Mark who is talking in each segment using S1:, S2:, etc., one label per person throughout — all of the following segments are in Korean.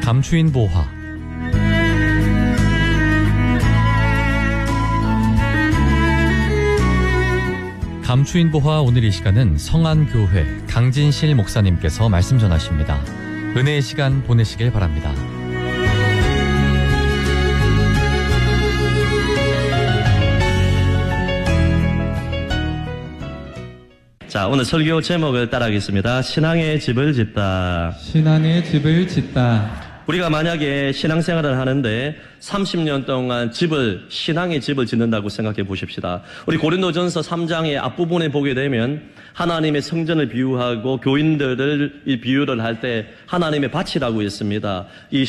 S1: 감추인 보화. 감추인 보화. 오늘 이 시간은 성안교회 강진실 목사님께서 말씀 전하십니다. 은혜의 시간 보내시길 바랍니다.
S2: 자, 오늘 설교 제목을 따라하겠습니다. 신앙의 집을 짓다.
S3: 신앙의 집을 짓다.
S2: 우리가 만약에 신앙생활을 하는데 30년 동안 신앙의 집을 짓는다고 생각해 보십시다. 우리 고린도전서 3장의 앞부분에 보게 되면 하나님의 성전을 비유하고 교인들을 이 비유를 할 때 하나님의 밭이라고 했습니다. 이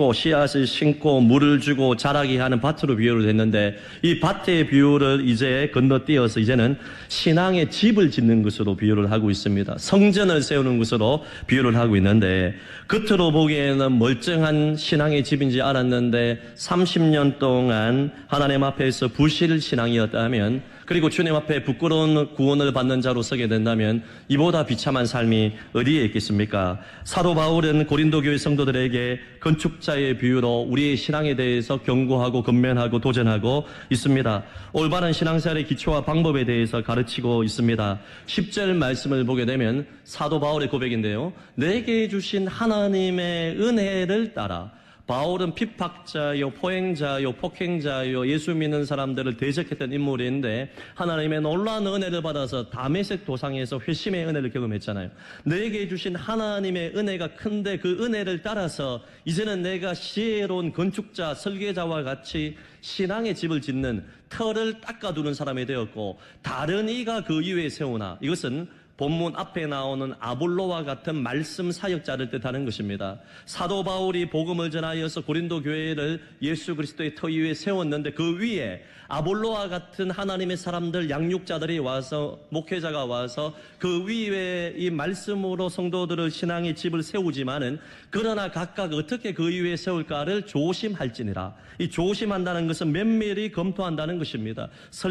S2: 씨앗을 심고 물을 주고 자라게 하는 밭으로 비유를 했는데 이 밭의 비유를 이제 건너뛰어서 이제는 신앙의 집을 짓는 것으로 비유를 하고 있습니다. 성전을 세우는 것으로 비유를 하고 있는데 겉으로 보기에는 멀쩡한 신앙의 집인지 알았는데 30년 동안 하나님 앞에서 부실 신앙이었다면, 그리고 주님 앞에 부끄러운 구원을 받는 자로 서게 된다면 이보다 비참한 삶이 어디에 있겠습니까? 사도 바울은 고린도 교회 성도들에게 건축자의 비유로 우리의 신앙에 대해서 경고하고 권면하고 도전하고 있습니다. 올바른 신앙생활의 기초와 방법에 대해서 가르치고 있습니다. 10절 말씀을 보게 되면 사도 바울의 고백인데요. 내게 주신 하나님의 은혜를 따라. 바울은 핍박자요, 포행자요, 폭행자요, 예수 믿는 사람들을 대적했던 인물인데 하나님의 놀라운 은혜를 받아서 다메섹 도상에서 회심의 은혜를 경험했잖아요. 내게 주신 하나님의 은혜가 큰데 그 은혜를 따라서 이제는 내가 지혜로운 건축자, 설계자와 같이 신앙의 집을 짓는 터를 닦아두는 사람이 되었고, 다른 이가 그 위에 세우나, 이것은 본문 앞에 나오는 아볼로와 같은 말씀 사역자를 뜻하는 것입니다. 사도 바울이 복음을 전하여서 고린도 교회를 예수 그리스도의 터 위에 세웠는데 그 위에 아볼로와 같은 하나님의 사람들, 양육자들이 와서, 목회자가 와서 그 위에 이 말씀으로 성도들을 신앙의 집을 세우지만은, 그러나 각각 어떻게 그 위에 세울까를 조심할지니라. 이 조심한다는 것은 면밀히 검토한다는 것입니다.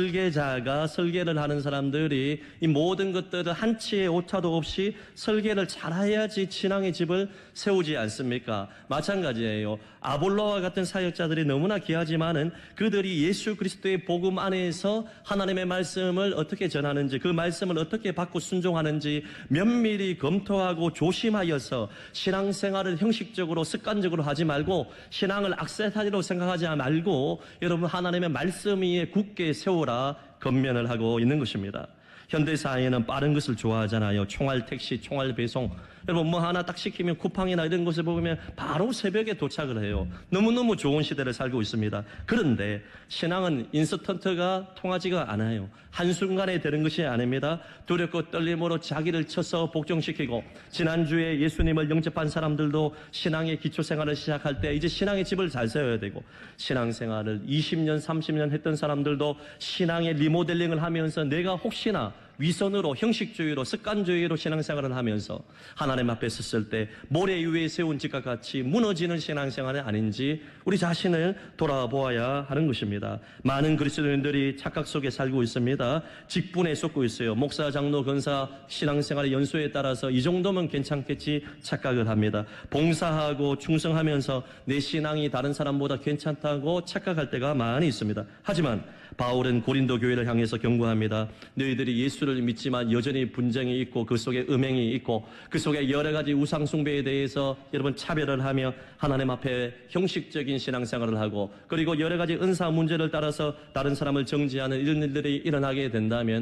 S2: 설계자가, 설계를 하는 사람들이 이 모든 것들을 한치의 오차도 없이 설계를 잘해야지 신앙의 집을 세우지 않습니까? 마찬가지예요. 아볼로와 같은 사역자들이 너무나 귀하지만은 그들이 예수 그리스도의 복음 안에서 하나님의 말씀을 어떻게 전하는지, 그 말씀을 어떻게 받고 순종하는지 면밀히 검토하고 조심하여서 신앙생활을 형식적으로 습관적으로 하지 말고, 신앙을 액세서리로 생각하지 말고 여러분 하나님의 말씀 위에 굳게 세우라 권면을 하고 있는 것입니다. 현대사회는 빠른 것을 좋아하잖아요. 총알 택시, 총알 배송. 여러분 뭐 하나 딱 시키면 쿠팡이나 이런 것을 보면 바로 새벽에 도착을 해요. 너무너무 좋은 시대를 살고 있습니다. 그런데 신앙은 인스턴트가 통하지가 않아요. 한순간에 되는 것이 아닙니다. 두렵고 떨림으로 자기를 쳐서 복종시키고, 지난주에 예수님을 영접한 사람들도 신앙의 기초생활을 시작할 때 이제 신앙의 집을 잘 세워야 되고, 신앙생활을 20년, 30년 했던 사람들도 신앙의 리모델링을 하면서 내가 혹시나 위선으로, 형식주의로, 습관주의로 신앙생활을 하면서 하나님 앞에 섰을 때 모래 위에 세운 집과 같이 무너지는 신앙생활이 아닌지 우리 자신을 돌아보아야 하는 것입니다. 많은 그리스도인들이 착각 속에 살고 있습니다. 직분에 쏟고 있어요. 목사, 장로, 권사 신앙생활의 연수에 따라서 이 정도면 괜찮겠지 착각을 합니다. 봉사하고 충성하면서 내 신앙이 다른 사람보다 괜찮다고 착각할 때가 많이 있습니다. 하지만 바울은 고린도 교회를 향해서 경고합니다. 너희들이 예수를 믿지만 여전히 분쟁이 있고 그 속에 음행이 있고 그 속에 여러 가지 우상 숭배에 대해서 여러분 차별을 하며 하나님 앞에 형식적인 신앙생활을 하고, 그리고 여러 가지 은사 문제를 따라서 다른 사람을 정죄하는 이런 일들이 일어나게 된다면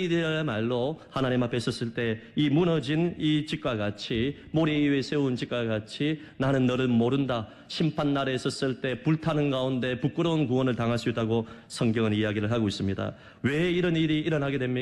S2: 너희들야말로 하나님 앞에 섰을 때 이 무너진 이 집과 같이, 모래 위에 세운 집과 같이 나는 너를 모른다, 심판날에 섰을 때 불타는 가운데 부끄러운 구원을 당할 수 있다고 성경은 이야기를 하고 있습니다. 왜 이런 일이 일어나게 됩니까?